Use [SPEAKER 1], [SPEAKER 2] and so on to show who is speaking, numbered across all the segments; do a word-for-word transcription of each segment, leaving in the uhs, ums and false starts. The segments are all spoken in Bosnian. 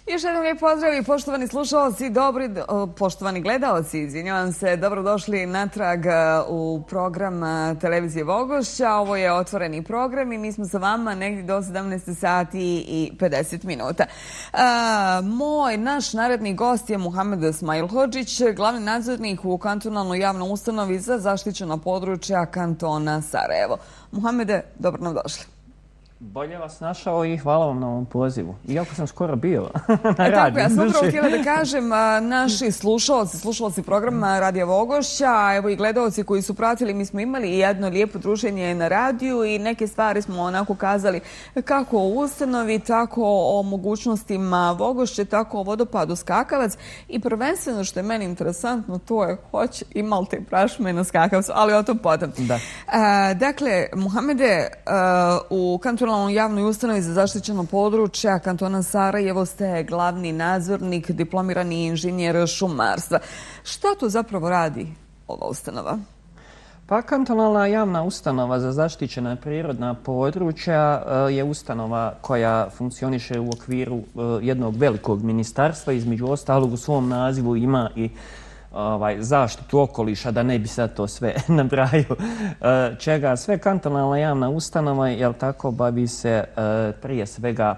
[SPEAKER 1] Još jedan lijep pozdrav i poštovani slušalci, dobri, poštovani gledalci, izvinjavam se, dobrodošli natrag u program televizije Vogošća. Ovo je otvoreni program i mi smo sa vama negdje do sedamnaest sati i pedeset minuta. A, moj, naš naredni gost je Muhamed Smajlhodžić, glavni nadzornik u kantonalnoj javnoj ustanovi za zaštićena područja kantona Sarajevo. Muhamede, dobro nam došli.
[SPEAKER 2] Bolje vas našao i hvala vam na ovom pozivu. Iako sam skoro bio na
[SPEAKER 1] e,
[SPEAKER 2] radiju.
[SPEAKER 1] Tako, ja sam upravo htjela da kažem, naši slušalci, slušalci programa Radija Vogošća, evo i gledalci koji su pratili, mi smo imali jedno lijepo druženje na radiju i neke stvari smo onako kazali kako o ustanovi, tako o mogućnostima Vogošće, tako o vodopadu Skakavac i prvenstveno što je meni interesantno to je hoće imali te prašume na Skakavcu, ali o tom potom.
[SPEAKER 2] Da.
[SPEAKER 1] A, dakle, Muhamede, a, u kantonalnoj javnoj ustanovi za zaštićeno područja kantona Sarajevo ste glavni nadzornik, diplomirani inženjer šumarstva. Šta to zapravo radi ova ustanova?
[SPEAKER 2] Pa kantonalna javna ustanova za zaštićena prirodna područja je ustanova koja funkcioniše u okviru jednog velikog ministarstva. Između ostalog u svom nazivu ima i Ovaj, zaštitu okoliša, da ne bi sad to sve nabrajao. Čega sve kantonalna javna ustanova, jel tako, bavi se prije svega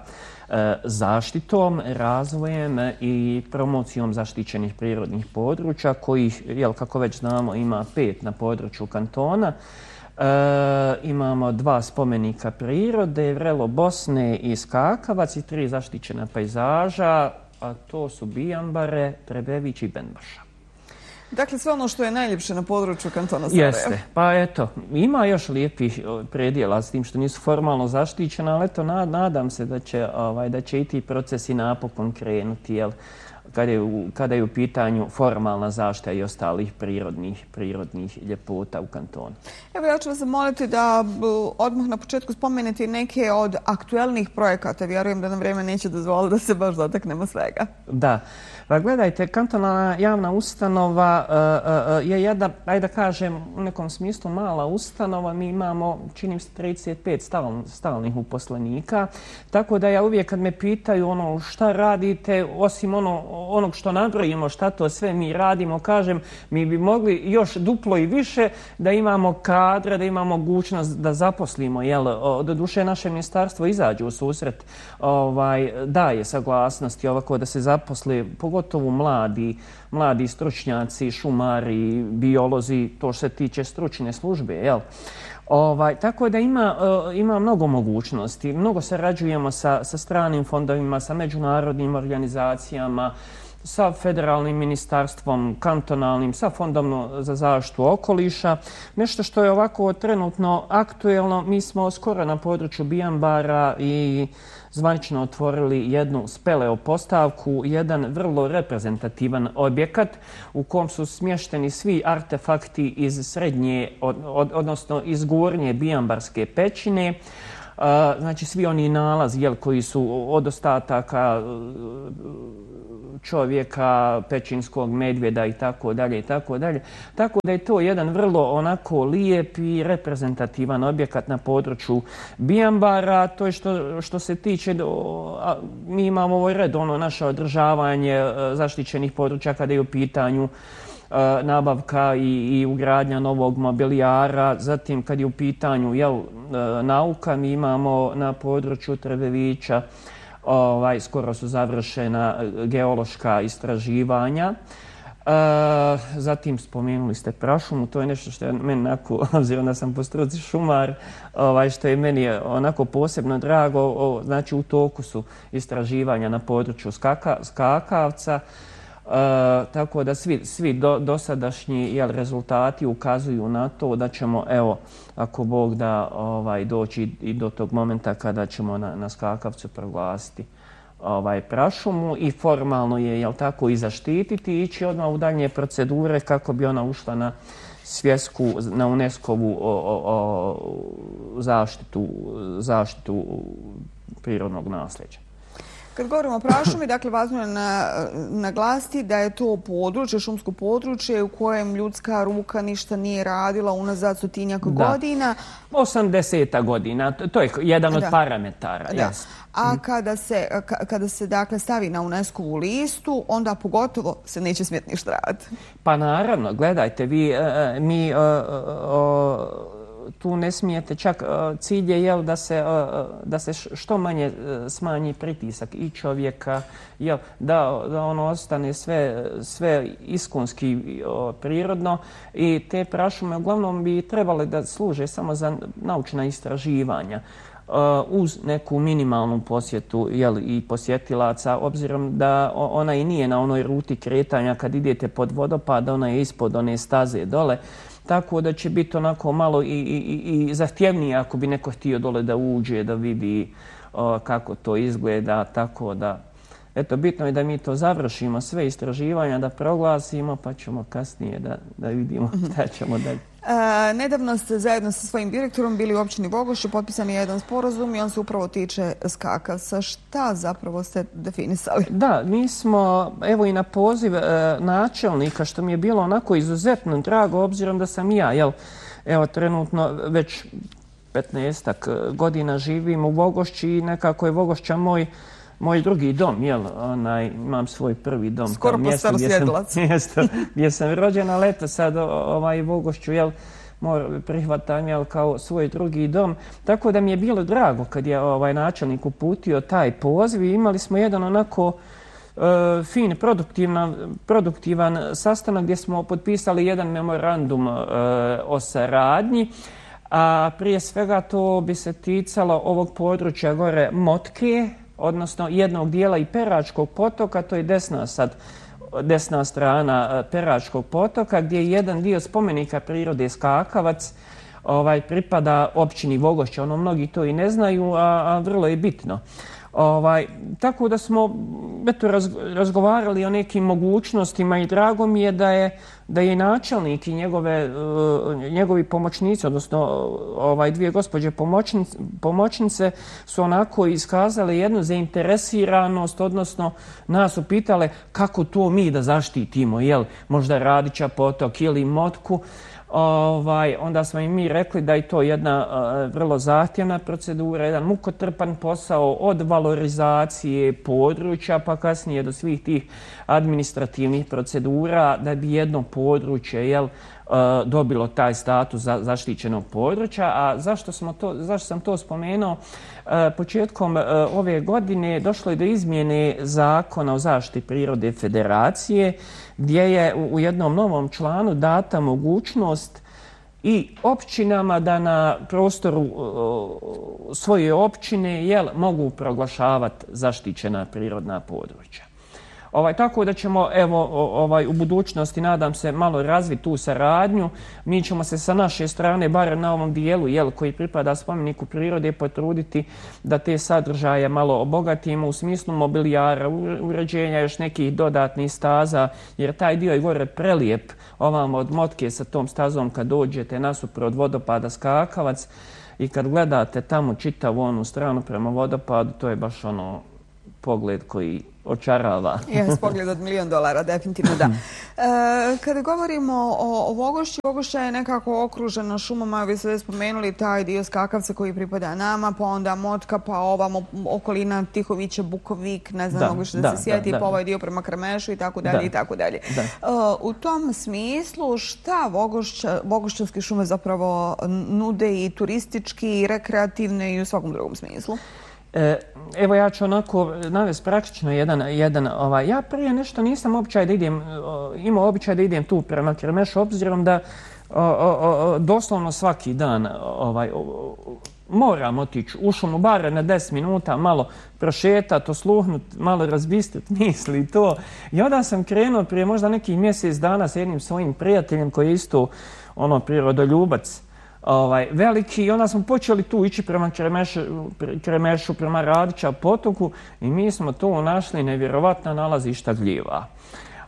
[SPEAKER 2] zaštitom, razvojem i promocijom zaštićenih prirodnih područja, kojih, jel, kako već znamo, ima pet na području kantona. E, imamo dva spomenika prirode, Vrelo Bosne i Skakavac i tri zaštićena pejzaža, a to su Bijambare, Trebević i Benbaša.
[SPEAKER 1] Dakle, sve ono što je najljepše na području kantona Sarajevo.
[SPEAKER 2] Jeste. Pa eto, ima još lijepih predjela s tim što nisu formalno zaštićena, ali eto, nadam se da će, ovaj, da će i ti procesi napokon krenuti, jel, kada je u, kada je u pitanju formalna zaštita i ostalih prirodnih, prirodnih ljepota u kantonu.
[SPEAKER 1] Evo, ja ću vas zamoliti da odmah na početku spomenete neke od aktuelnih projekata. Vjerujem da nam vrijeme neće dozvoliti da se baš dotaknemo svega.
[SPEAKER 2] Da. Pa gledajte, kantonalna javna ustanova uh, uh, je jedna, ajde da kažem, u nekom smislu mala ustanova. Mi imamo, činim se, trideset pet stal, stalnih uposlenika. Tako da ja uvijek kad me pitaju ono šta radite, osim ono, onog što nabrojimo, šta to sve mi radimo, kažem, mi bi mogli još duplo i više da imamo kadra, da imamo mogućnost da zaposlimo. Jel, doduše naše ministarstvo izađe u susret, ovaj, daje saglasnosti ovako da se zaposli, pogotovo mladi, mladi stručnjaci, šumari, biolozi, to što se tiče stručne službe, jel? Ovaj, tako da ima, uh, ima mnogo mogućnosti. Mnogo sarađujemo sa, sa stranim fondovima, sa međunarodnim organizacijama, sa federalnim ministarstvom, kantonalnim, sa fondom za zaštitu okoliša. Nešto što je ovako trenutno aktuelno, mi smo skoro na području Bijambara i zvanično otvorili jednu speleo postavku, jedan vrlo reprezentativan objekat u kom su smješteni svi artefakti iz srednje, od, od, odnosno iz gornje Bijambarske pećine. Uh, znači svi oni nalazi, jel, koji su od ostataka čovjeka, pećinskog medvjeda i tako dalje i tako dalje. Tako da je to jedan vrlo onako lijep i reprezentativan objekat na području Bijambara. To je što, što se tiče, do, a, mi imamo ovaj red, ono naše održavanje zaštićenih područja kada je u pitanju nabavka i, i ugradnja novog mobilijara. Zatim kad je u pitanju, jel, nauka, mi imamo na području Trebevića ovaj, skoro su završena geološka istraživanja. E, zatim spomenuli ste prašumu, to je nešto što je meni onako, obzirom da sam po struci šumar, ovaj, što je meni onako posebno drago. O, znači u toku su istraživanja na području skaka, Skakavca. E, tako da svi, svi do, dosadašnji, jel, rezultati ukazuju na to da ćemo, evo, ako Bog da, ovaj, doći i do tog momenta kada ćemo na, na Skakavcu proglasiti ovaj, prašumu i formalno je, jel tako, i zaštititi i ići odmah u daljnje procedure kako bi ona ušla na svjetsku, na UNESCO-vu o, o, o zaštitu, zaštitu prirodnog nasljeđa.
[SPEAKER 1] Kad govorimo o prašumi, dakle, važno je naglasiti da je to područje, šumsko područje u kojem ljudska ruka ništa nije radila unazad stotinjak godina.
[SPEAKER 2] osamdeseta godina, to je jedan od parametara.
[SPEAKER 1] A kada se, kada se dakle, stavi na UNESCO-vu listu, onda pogotovo se neće smjeti ništa raditi.
[SPEAKER 2] Pa naravno, gledajte, vi, mi tu ne smijete, čak cilj je jel, da, se, da se što manje smanji pritisak i čovjeka, jel, da, da ono ostane sve, sve iskonski prirodno i te prašume uglavnom bi trebale da služe samo za naučna istraživanja. Uz neku minimalnu posjetu jel, i posjetilaca, obzirom da ona i nije na onoj ruti kretanja kad idete pod vodopad, ona je ispod one staze dole, tako da će biti onako malo i, i, i zahtjevnije ako bi neko htio dole da uđe, da vidi o, kako to izgleda, tako da... Eto, bitno je da mi to završimo, sve istraživanja, da proglasimo, pa ćemo kasnije da, da vidimo šta ćemo dalje.
[SPEAKER 1] E, nedavno ste zajedno sa svojim direktorom bili u općini Vogošće, potpisan je jedan sporazum i on se upravo tiče skakavca. Šta zapravo ste definisali?
[SPEAKER 2] Da, mi smo, evo i na poziv e, načelnika, što mi je bilo onako izuzetno drago, obzirom da sam ja, jel, evo trenutno već petnaestak godina živim u Vogošći i nekako je Vogošća moj Moj drugi dom, jel, onaj, imam svoj prvi dom.
[SPEAKER 1] Skoro postao sjedlac.
[SPEAKER 2] Mjesto gdje sam rođen, ali eto sad ovaj Vogošću, jel, prihvatam, jel, kao svoj drugi dom. Tako da mi je bilo drago kad je ovaj načelnik uputio taj poziv i imali smo jedan onako uh, fin, produktivan sastanak gdje smo potpisali jedan memorandum uh, o saradnji. A prije svega to bi se ticalo ovog područja gore Motke, odnosno jednog dijela i Peračkog potoka, to je desna sad, desna strana Peračkog potoka, gdje je jedan dio spomenika prirode Skakavac ovaj, pripada općini Vogošće. Ono, mnogi to i ne znaju, a, a vrlo je bitno. Ovaj, tako da smo eto, raz, razgovarali o nekim mogućnostima i drago mi je da je, da je načelnik i njegove, uh, njegovi pomoćnici, odnosno ovaj, dvije gospođe pomoćnice, pomoćnice su onako iskazali jednu zainteresiranost, odnosno nas upitale kako to mi da zaštitimo, jel, možda Radića potok ili Motku. Ovaj, onda smo i mi rekli da je to jedna uh, vrlo zahtjevna procedura, jedan mukotrpan posao od valorizacije područja pa kasnije do svih tih administrativnih procedura da bi jedno područje jel, uh, dobilo taj status za, zaštićenog područja. A zašto, smo to, zašto sam to spomenuo? Uh, početkom uh, ove godine došlo je do izmjene Zakona o zaštiti prirode Federacije, gdje je u jednom novom članu data mogućnost i općinama da na prostoru svoje općine jel, mogu proglašavati zaštićena prirodna područja. Ovaj, tako da ćemo evo, ovaj, u budućnosti, nadam se, malo razviti tu saradnju. Mi ćemo se sa naše strane, bar na ovom dijelu jel, koji pripada spomeniku prirode, potruditi da te sadržaje malo obogatimo u smislu mobilijara, uređenja još nekih dodatnih staza, jer taj dio je gore prelijep ovamo od Motke sa tom stazom kad dođete nasuprot vodopada Skakavac i kad gledate tamo čitavu onu stranu prema vodopadu, to je baš ono pogled koji očarava.
[SPEAKER 1] Jes, pogled od milijon dolara, definitivno da. E, kada govorimo o, o Vogošći, Vogošća je nekako okružena šumama, vi ste spomenuli taj dio Skakavca koji pripada nama, pa onda Motka, pa ovamo okolina Tihovića, Bukovik, ne znam, mogu što da, da se sjeti, da, pa ovaj dio prema Krmešu i tako dalje i tako dalje. U tom smislu, šta Vogošća, Vogošćanske šume zapravo nude i turistički, i rekreativne i u svakom drugom smislu?
[SPEAKER 2] Evo ja ću onako navesti praktično jedan, jedan ovaj, ja prije nešto nisam običaj da idem, imao običaj da idem tu prema Krmešu, obzirom da o, o, o, doslovno svaki dan ovaj, o, moram otići u šumu, bar na deset minuta, malo prošetati, osluhnuti, malo razbistriti misli i to. I onda sam krenuo prije možda nekih mjesec dana s jednim svojim prijateljem koji je isto ono prirodoljubac, Ovaj, veliki i onda smo počeli tu ići prema Kremešu, Kremešu prema Radića potoku i mi smo tu našli nevjerovatna nalazišta gljiva.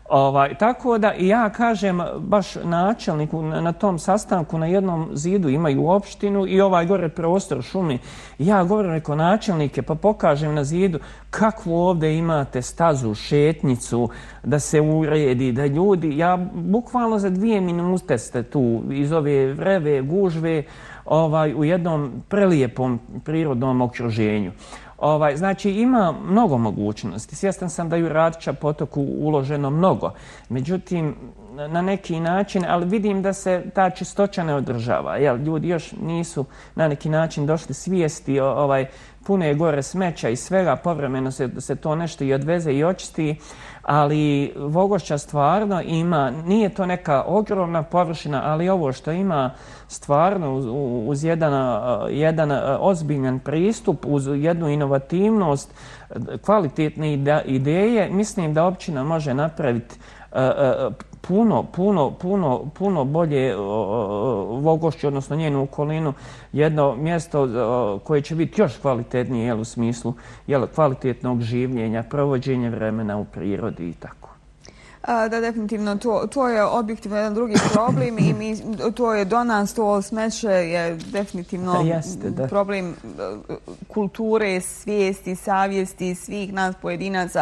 [SPEAKER 2] Ovaj, tako da i ja kažem baš načelniku na, na tom sastanku na jednom zidu imaju opštinu i ovaj gore prostor šumi. Ja govorim neko načelnike pa pokažem na zidu kakvu ovdje imate stazu, šetnicu, da se uredi, da ljudi, ja bukvalno za dvije minute ste tu iz ove vreve, gužve, ovaj, u jednom prelijepom prirodnom okruženju. Ovaj, znači ima mnogo mogućnosti. Svjestan sam da je u Radića potoku uloženo mnogo. Međutim, na neki način, ali vidim da se ta čistoća ne održava. Jel, ljudi još nisu na neki način došli svijesti, ovaj, puno je gore smeća i svega, povremeno se, se to nešto i odveze i očisti, ali Vogošća stvarno ima, nije to neka ogromna površina, ali ovo što ima stvarno uz, uz jedan, jedan ozbiljan pristup, uz jednu inovativnost, kvalitetne ideje, mislim da općina može napraviti puno, puno, puno, puno bolje Vogošću, odnosno njenu okolinu, jedno mjesto koje će biti još kvalitetnije, jel, u smislu jel, kvalitetnog življenja, provođenja vremena u prirodi i tako.
[SPEAKER 1] A, da, definitivno, to, to je objektivno jedan drugi problem i mi, to je do nas, to smeće je definitivno
[SPEAKER 2] Jeste, da.
[SPEAKER 1] problem kulture, svijesti, savjesti svih nas pojedinaca.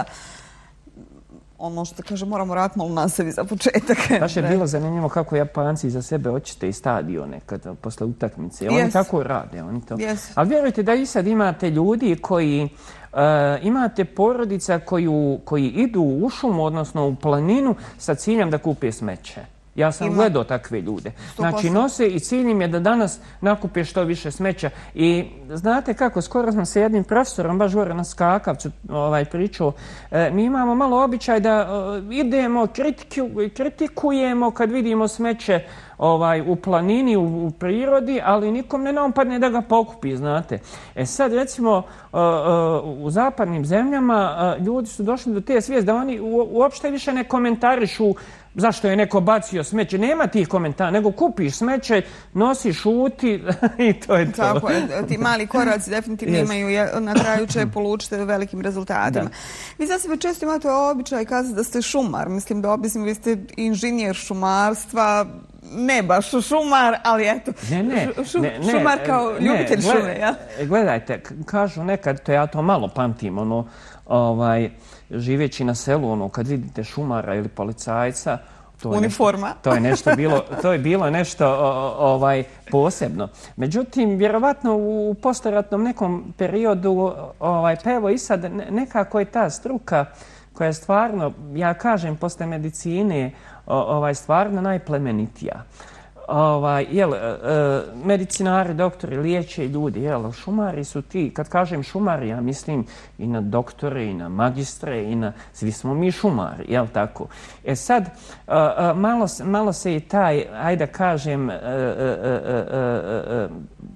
[SPEAKER 1] Ono što kaže, moramo raditi malo na sebi za početak.
[SPEAKER 2] Baš je bilo zanimljivo kako Japanci za sebe očiste i stadione kada, posle utakmice. Oni
[SPEAKER 1] yes.
[SPEAKER 2] tako rade. Oni to.
[SPEAKER 1] Yes.
[SPEAKER 2] Ali vjerujte da i sad imate ljudi koji, uh, imate porodica koju, koji idu u šumu, odnosno u planinu sa ciljem da kupe smeće. Ja sam Ima. gledao takve ljude. Znači nose i cilj im je da danas nakupe što više smeća. I znate kako, skoro sam se jednim profesorom baš gore na skakavcu ovaj, pričao. E, mi imamo malo običaj da e, idemo, kritiku, kritikujemo kad vidimo smeće ovaj, u planini, u, u prirodi, ali nikom ne napadne da ga pokupi, znate. E sad, recimo, uh, uh, u zapadnim zemljama uh, ljudi su došli do te svijesti da oni u, uopšte više ne komentarišu zašto je neko bacio smeće. Nema tih komentara, nego kupiš smeće, nosiš, šuti i to je to.
[SPEAKER 1] Tako je, ti mali koraci definitivno yes. imaju, na kraju će polučiti velikim rezultatima. Da. Vi za sebe često imate običaj kazati da ste šumar. Mislim da obično vi ste inženjer šumarstva, ne baš šumar, ali eto,
[SPEAKER 2] ne, ne,
[SPEAKER 1] šu,
[SPEAKER 2] ne, ne,
[SPEAKER 1] šumar kao
[SPEAKER 2] ne,
[SPEAKER 1] ljubitelj
[SPEAKER 2] gled,
[SPEAKER 1] šume. Ja?
[SPEAKER 2] Gledajte, kažu nekad, to ja to malo pamtim, ono, ovaj, živeći na selu, ono, kad vidite šumara ili policajca, to je
[SPEAKER 1] uniforma.
[SPEAKER 2] Nešto, to je nešto bilo, to je bilo nešto o, ovaj posebno. Međutim, vjerovatno u postoratnom nekom periodu, ovaj, pa evo i sad nekako je ta struka koja je stvarno, ja kažem, posle medicine, ovaj, stvarno najplemenitija. Ovaj, jel, e, medicinari, doktori, liječe ljudi, jel, šumari su ti, kad kažem šumari, ja mislim i na doktore, i na magistre, i na, svi smo mi šumari, jel tako? E sad, a, a, malo, malo se i taj, ajde kažem, a, a, a, a,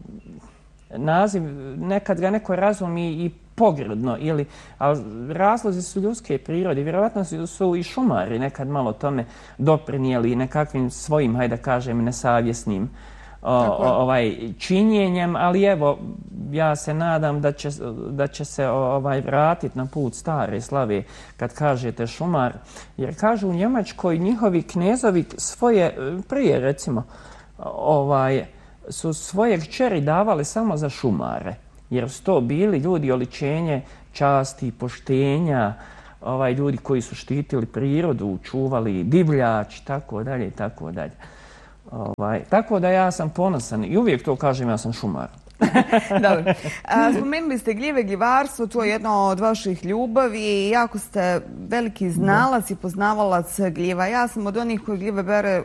[SPEAKER 2] a, naziv, nekad ga neko razumi i pogrdno, ili, ali razlozi su ljudske prirode. Vjerovatno su, su i šumari nekad malo tome doprinijeli nekakvim svojim, hajde da kažem, nesavjesnim o, ovaj, činjenjem, ali evo, ja se nadam da će, da će se ovaj, vratiti na put stare slave kad kažete šumar, jer kažu u Njemačkoj njihovi knezovi svoje, prije recimo, ovaj, su svoje kćeri davali samo za šumare. Jer su to bili ljudi oličenje časti, poštenja, ovaj, ljudi koji su štitili prirodu, čuvali divljač i tako dalje i tako dalje. Ovaj, tako da ja sam ponosan i uvijek to kažem, ja sam šumar.
[SPEAKER 1] Dobro. A, spomenuli ste gljive, gljivarstvo, to je jedno od vaših ljubavi i jako ste veliki znalac i poznavalac gljiva. Ja sam od onih koji gljive bere